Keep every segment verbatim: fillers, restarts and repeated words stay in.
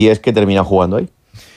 y es que termina jugando ahí.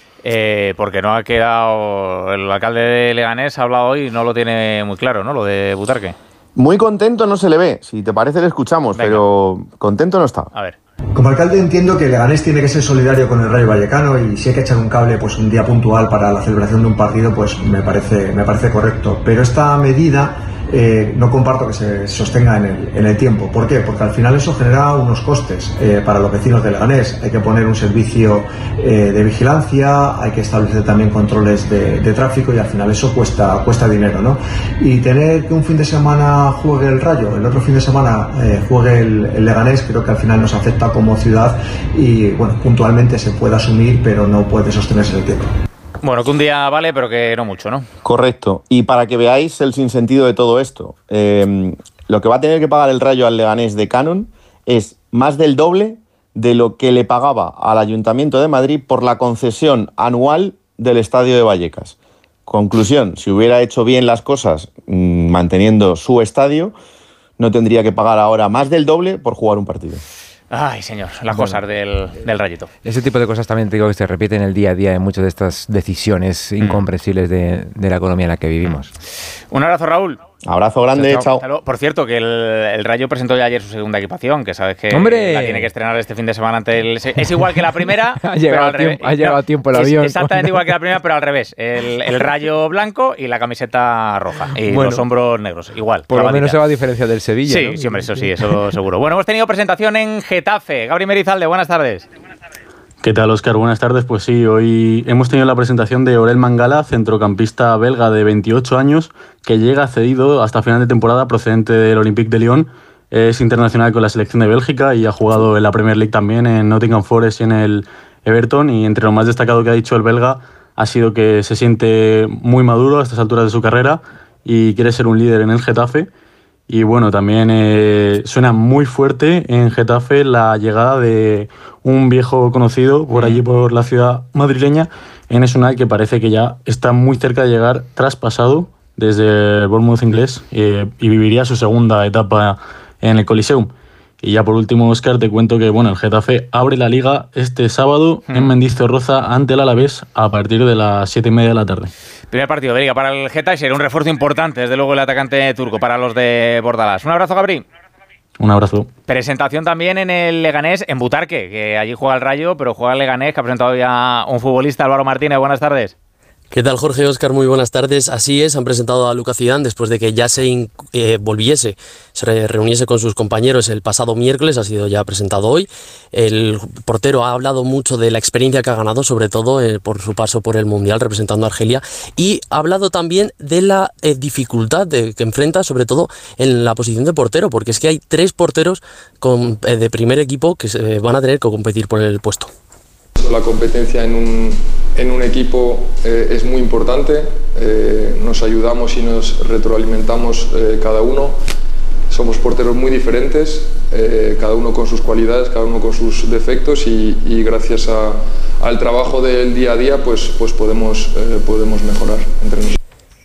Eh, porque no ha quedado, el alcalde de Leganés ha hablado hoy y no lo tiene muy claro, ¿no? Lo de Butarque. Muy contento no se le ve, si te parece le escuchamos, Venga. Pero contento no está. A ver. Como alcalde entiendo que Leganés tiene que ser solidario con el Rayo Vallecano y si hay que echar un cable pues un día puntual para la celebración de un partido, pues me parece, me parece correcto. Pero esta medida eh, no comparto que se sostenga en el, en el tiempo. ¿Por qué? Porque al final eso genera unos costes eh, para los vecinos de Leganés. Hay que poner un servicio eh, de vigilancia, hay que establecer también controles de, de tráfico y al final eso cuesta, cuesta dinero, ¿no? Y tener que un fin de semana juegue el Rayo, el otro fin de semana eh, juegue el, el Leganés, creo que al final nos afecta como ciudad y bueno, puntualmente se puede asumir, pero no puede sostenerse en el tiempo. Bueno, que un día vale, pero que no mucho, ¿no? Correcto. Y para que veáis el sinsentido de todo esto, eh, lo que va a tener que pagar el Rayo al Leganés de canon es más del doble de lo que le pagaba al Ayuntamiento de Madrid por la concesión anual del Estadio de Vallecas. Conclusión, si hubiera hecho bien las cosas mmm, manteniendo su estadio, no tendría que pagar ahora más del doble por jugar un partido. Ay, señor, las bueno, cosas del, del Rayito. Ese tipo de cosas también te digo que se repiten el día a día en muchas de estas decisiones mm. incomprensibles de, de la economía en la que vivimos. Un abrazo, Raúl. Abrazo grande, chao. chao. Por cierto, que el, el Rayo presentó ya ayer su segunda equipación, que sabes que ¡Hombre! La tiene que estrenar este fin de semana ante el... Es igual que la primera, ha llegado pero al revés. Tiempo, ha llegado a tiempo el avión. Es exactamente igual que la primera, pero al revés. El, el Rayo blanco y la camiseta roja. Y bueno, los hombros negros, igual. Por lo menos se va a diferenciar del Sevilla, Sí, ¿no? sí, hombre, eso sí, eso seguro. Bueno, hemos tenido presentación en Getafe. Gabriel Merizalde, buenas tardes. ¿Qué tal, Óscar? Buenas tardes. Pues sí, hoy hemos tenido la presentación de Orel Mangala, centrocampista belga de veintiocho años, que llega cedido hasta final de temporada procedente del Olympique de Lyon. Es internacional con la selección de Bélgica y ha jugado en la Premier League también, en Nottingham Forest y en el Everton. Y entre lo más destacado que ha dicho el belga ha sido que se siente muy maduro a estas alturas de su carrera y quiere ser un líder en el Getafe. Y bueno, también eh, suena muy fuerte en Getafe la llegada de un viejo conocido por allí, por la ciudad madrileña, Enes Unai, que parece que ya está muy cerca de llegar traspasado desde el Bournemouth inglés eh, y viviría su segunda etapa en el Coliseum. Y ya por último, Óscar, te cuento que bueno, el Getafe abre la Liga este sábado hmm. en Mendizorroza ante el Alavés a partir de las siete y media de la tarde. Primer partido de Liga para el Getafe, será un refuerzo importante, desde luego el atacante turco para los de Bordalás. Un abrazo, Gabri. Un abrazo. Presentación también en el Leganés, en Butarque, que allí juega el Rayo, pero juega el Leganés, que ha presentado ya un futbolista, Álvaro Martínez. Buenas tardes. ¿Qué tal, Jorge? Óscar, muy buenas tardes. Así es, han presentado a Lucas Zidane después de que ya se eh, volviese, se reuniese con sus compañeros el pasado miércoles, ha sido ya presentado hoy. El portero ha hablado mucho de la experiencia que ha ganado, sobre todo eh, por su paso por el Mundial representando a Argelia, y ha hablado también de la eh, dificultad de, que enfrenta, sobre todo en la posición de portero, porque es que hay tres porteros con, eh, de primer equipo que se, eh, van a tener que competir por el puesto. La competencia en un, en un equipo eh, es muy importante, eh, nos ayudamos y nos retroalimentamos eh, cada uno. Somos porteros muy diferentes, eh, cada uno con sus cualidades, cada uno con sus defectos y, y gracias a, al trabajo del día a día pues, pues podemos, eh, podemos mejorar entre nosotros.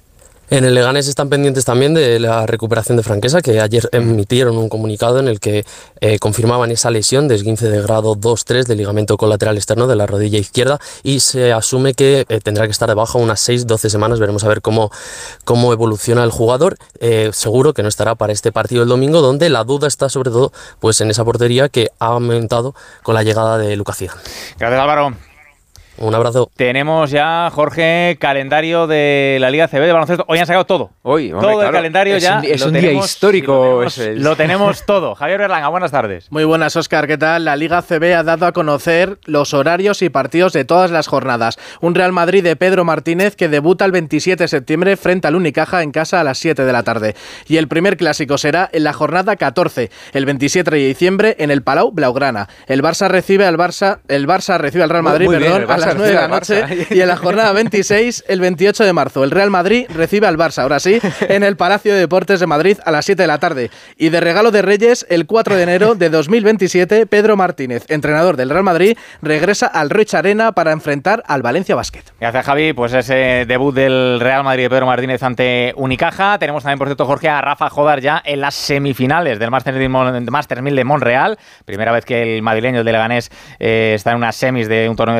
En el Leganés están pendientes también de la recuperación de Franquesa, que ayer emitieron un comunicado en el que eh, confirmaban esa lesión de esguince de grado dos tres del ligamento colateral externo de la rodilla izquierda y se asume que eh, tendrá que estar de baja unas seis a doce semanas. Veremos a ver cómo, cómo evoluciona el jugador. Eh, seguro que no estará para este partido el domingo, donde la duda está sobre todo pues, en esa portería que ha aumentado con la llegada de Lucas Zidane. Gracias, Álvaro. Un abrazo. Tenemos ya, Jorge, calendario de la Liga A C B de baloncesto. Hoy han sacado todo. Hoy, hombre, todo claro, el calendario es ya. Un, es lo un tenemos, día histórico. Lo tenemos, es. lo tenemos todo. Javier Berlanga, buenas tardes. Muy buenas, Óscar. ¿Qué tal? La Liga A C B ha dado a conocer los horarios y partidos de todas las jornadas. Un Real Madrid de Pedro Martínez que debuta el veintisiete de septiembre frente al Unicaja en casa a las siete de la tarde. Y el primer clásico será en la jornada catorce, el veintisiete de diciembre en el Palau Blaugrana. El Barça recibe al Barça, el Barça recibe al Real Madrid, muy, muy perdón, bien, a las las nueve de la noche. Y en la jornada veintiséis, el veintiocho de marzo, el Real Madrid recibe al Barça, ahora sí, en el Palacio de Deportes de Madrid a las siete de la tarde. Y de regalo de Reyes, el cuatro de enero de dos mil veintisiete, Pedro Martínez, entrenador del Real Madrid, regresa al Roig Arena para enfrentar al Valencia Basket. Gracias, Javi. Pues ese debut del Real Madrid de Pedro Martínez ante Unicaja. Tenemos también, por cierto, Jorge, a Rafa Jodar ya en las semifinales del Masters mil de Montreal. Primera vez que el madrileño de Leganés eh, está en unas semis de un torneo